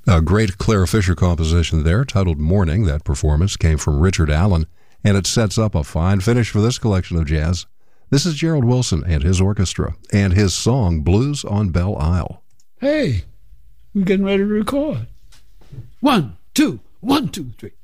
A great Clara Fisher composition there, titled Morning. That performance came from Richard Allen, and it sets up a fine finish for this collection of jazz. This is Gerald Wilson and his orchestra, and his song, Blues on Belle Isle. Hey, we're getting ready to record. 1, 2, 1, 2, 3.